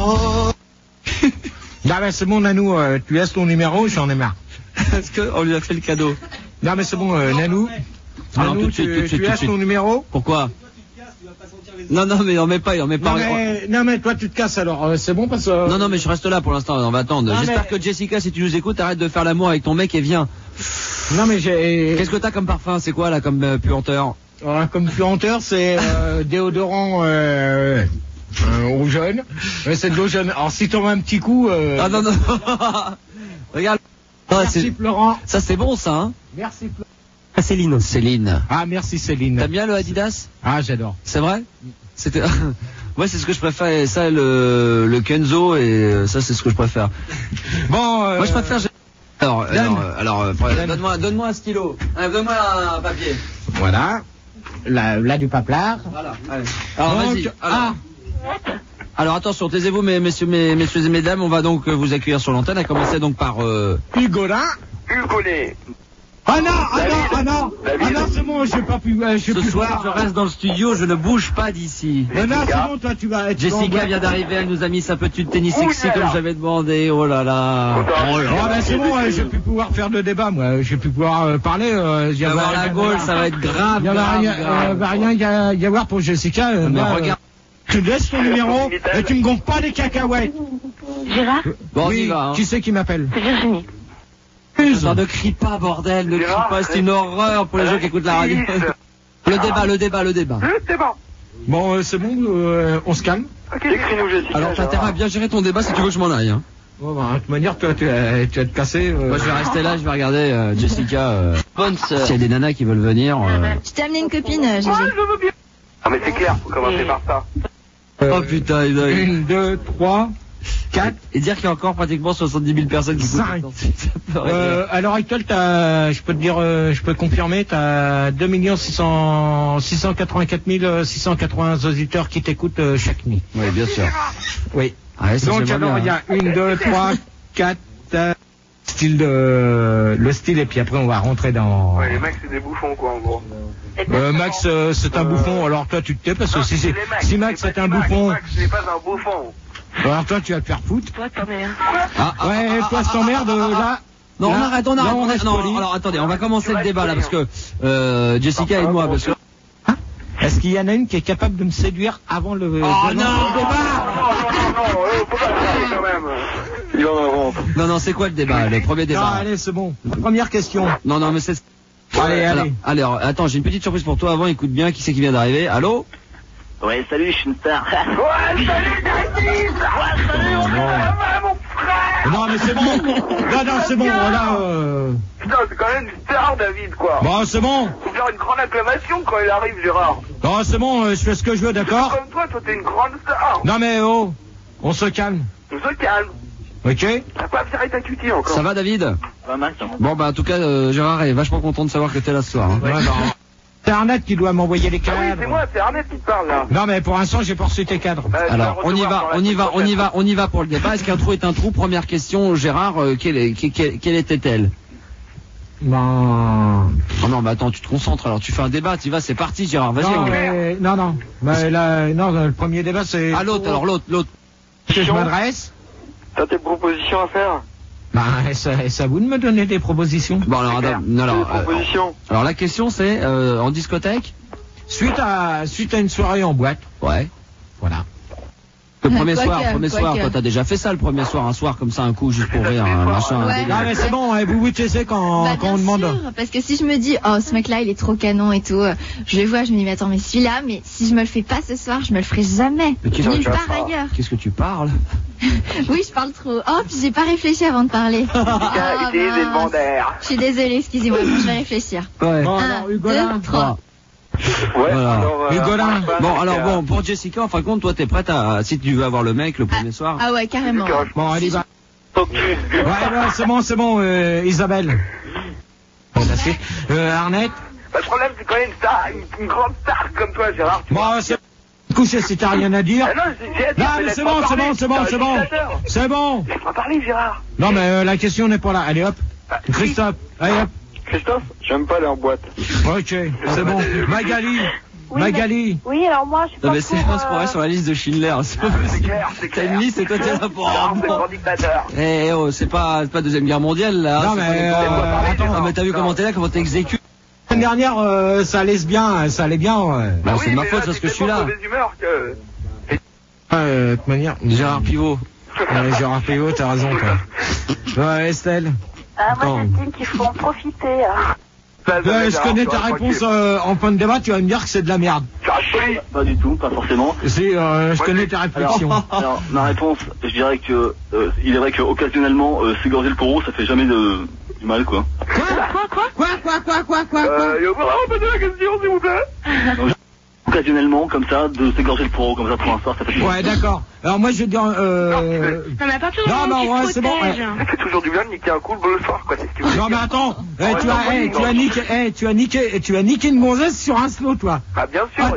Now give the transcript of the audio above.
Non mais c'est bon Nanou, tu laisses ton numéro, j'en ai marre. Est-ce qu'on lui a fait le cadeau? Non mais c'est bon Nanou. Alors, Nanou, tout de tu suite. laisses ton numéro. Pourquoi? Non, il en met pas. Non mais toi tu te casses alors, c'est bon parce que... Non mais je reste là pour l'instant, on va attendre. Non, J'espère mais- que Jessica, si tu nous écoutes, arrête de faire l'amour avec ton mec et viens. Non mais j'ai... Qu'est-ce que t'as comme parfum? C'est quoi là comme puanteur? Comme puanteur, c'est déodorant au jaune. C'est de l'eau jaune. Alors si t'en as un petit coup... Ah non. Regarde. Merci Florent. Ça c'est bon ça, hein? Merci Florent. Ah, Céline. Ah merci Céline. T'aimes bien le Adidas? Ah j'adore. C'est vrai? C'était... Ouais, c'est ce que je préfère, et ça, le Kenzo, et ça, c'est ce que je préfère. Bon, moi, je préfère... Alors, donne-moi un stylo. Donne-moi un papier. Voilà. Là du paplard. Voilà, allez. Alors, Donc, vas-y. Alors, attention, taisez-vous, messieurs et mesdames, on va donc vous accueillir sur l'antenne, à commencer donc par... Hugolin. Hugolet. Ah non, c'est bon, j'ai pas pu... Ce soir, je reste dans le studio, je ne bouge pas d'ici. Non, c'est bon, toi tu vas être... Jessica vient d'arriver, elle nous a mis sa petite tennis sexy comme j'avais demandé, oh là là. Oh ben c'est bon, j'ai pu pouvoir faire de débat, moi, j'ai pu pouvoir parler. Il va à la gauche, ça va être grave. Il va rien y avoir pour Jessica. Mais regarde. Tu laisses ton numéro et tu me gonfles pas des cacahuètes. Gérard? Bon, oui, on y va. Hein. Qui c'est qui m'appelle? C'est Virginie. Non, ne crie pas, bordel, ne crie pas, c'est une horreur pour les gens qui écoutent la radio. Le débat. C'est bon. Bon, c'est bon, on se calme. Ok, écris-nous Jessica. Alors, t'as intérêt à bien gérer ton débat si tu veux que je m'en aille. Hein. Bon, bah, de toute manière, toi, tu vas te casser. Moi, je vais rester là, je vais regarder Jessica. Bonne sœur. S'il y a des nanas qui veulent venir. Je t'ai amené une copine, Gégé. Ouais, je veux bien. Ah mais c'est clair, faut commencer par ça. Oh putain, 1, 2, 3, 4. Et dire qu'il y a encore pratiquement 70 000 personnes qui 5. écoutent. À l'heure actuelle, je peux te dire, je peux confirmer, t'as 2 684 680 auditeurs qui t'écoutent chaque nuit. Oui, bien sûr. Oui. Ah ouais, ça, Donc j'aimerais alors, il y bien, a 1, 2, 3, 4, le style, et puis après on va rentrer dans... Ouais, les mecs c'est des bouffons quoi en gros. Max, c'est un bouffon, alors toi tu te tais, parce que si Max c'est un bouffon... Max n'est pas un bouffon. Alors toi tu vas te faire foutre. Toi, t'emmerdes. Ouais, toi je t'emmerde, là... Non, là, on arrête. là, on reste poli. Non, alors attendez, on va commencer le débat là, parce que Jessica et moi, parce que... Est-ce qu'il y en a une qui est capable de me séduire avant le... Non, faut pas faire quand même. Il en invente. Non, c'est quoi le débat, le premier Non, débat? allez, c'est bon. Première question. Non, mais c'est... Allez. Alors, attends, j'ai une petite surprise pour toi avant, écoute bien, qui c'est qui vient d'arriver? Allô? Ouais, salut, je suis une star. Ouais, salut David. Ouais, salut, on est mon frère. Non, mais c'est bon. Non, c'est bon, voilà. Putain, c'est quand même une star David quoi. Bon, c'est bon. Faut faire une grande acclamation quand il arrive Gérard. Non, c'est bon, je fais ce que je veux, d'accord? Comme toi t'es une grande star. Non, mais on se calme. On se calme. Ok? T'as pas viré ta cutie encore. Ça va, David? Pas mal, ça. Bon, bah, en tout cas, Gérard est vachement content de savoir que t'es là ce soir. Hein. Ouais, non. C'est Arnett qui doit m'envoyer les Ah oui, cadres. c'est moi, c'est Arnett qui te parle là. Non, mais pour l'instant, j'ai pas reçu tes cadres. Alors, on y va pour le débat. Est-ce qu'un trou est un trou? Première question, Gérard, quelle était-elle? Ben... Oh non, mais attends, tu te concentres, alors tu fais un débat, tu vas, c'est parti, Gérard, vas-y. Non. Mais là, non, le premier débat, c'est... Ah, l'autre. Que je m'adresse. T'as tes propositions à faire? Bah, c'est à vous de me donner des propositions. Bon, alors, Propositions. alors la question c'est, en discothèque? Suite à une soirée en boîte. Ouais. Voilà. Le premier Quoique. soir, toi t'as déjà fait ça le premier soir, un soir comme ça, un coup, juste pour rire, un machin, Ouais. un délire. Non, mais c'est bon, vous taisez quand Bien on demande. sûr, parce que si je me dis, oh, ce mec-là, il est trop canon et tout, je le vois, je me dis, mais attends, mais celui-là, mais si je me le fais pas ce soir, je me le ferai jamais. Mais qu'est-ce que Nulle tu part ailleurs. Qu'est-ce que tu parles? Oui, je parle trop. Oh, puis j'ai pas réfléchi avant de parler. Des éléments d'air. Je suis désolée, excusez-moi, bon, je vais réfléchir. Ouais. Bon, 1, alors, 2, Hugolin. 3. Ouais, Voilà. alors, Hugolin. Bon, pour Jessica, en fin de compte, toi t'es prête à, si tu veux avoir le mec le premier soir. Ah ouais, carrément. Bon, allez, va. Ok. Ouais, c'est bon, Isabelle. Bon, la suite. Arnett. Bah, le problème, c'est quand même une star, une grande star comme toi, Gérard. Tu vois. Bon, c'est... Coucher si t'as rien à dire. Ah non, j'ai à dire, Non, mais c'est bon. C'est bon. Laisse-moi parler, Gérard. Non, mais la question n'est pas là. Allez, hop. Christophe. Allez, hop. Christophe, j'aime pas aller en boîte. Ok, c'est bon. Magali. Oui, Magali. Oui, alors moi, je suis Non pas mais c'est pour, un problème sur la liste de Schindler. C'est pas C'est possible. clair, c'est T'as clair. une liste et toi t'es là pour un C'est le grand dictateur. Eh oh, c'est pas deuxième guerre mondiale là. Non, c'est mais, pas les- attends. Ah, mais t'as vu comment t'es là, comment t'exécutes. L'année dernière, ça allait bien, ouais. Bah, c'est de ma mais faute là, parce que je t'es suis là. tellement de mauvaise humeur que... De toute manière, Gérard Pivot. Gérard Pivot, t'as raison, quoi. Ouais, Estelle. Ah, moi, Attends. j'estime qu'il faut en profiter. Hein. Je connais ta réponse en fin de débat, tu vas me dire que c'est de la merde. Pas du tout, pas forcément. C'est, je connais ta réflexion. Alors, ma réponse, je dirais que il est vrai qu'occasionnellement, s'égorger le poro, ça fait jamais du mal, quoi. Quoi Yo, faudra répéter la question, s'il vous plaît. Occasionnellement, comme ça, de s'égorger le poro, comme ça, pour un soir, ça fait du mal. Ouais, d'accord. Alors moi, je vais dire... Non, mais à partir du Non, moment où non, tu ouais, te c'est bon, protèges. ouais. Ça fait toujours du bien de niquer un coup le soir, quoi, c'est ce que vous Non, mais attends, tu as niqué une gonzesse sur un slow, toi. Ah, bien sûr.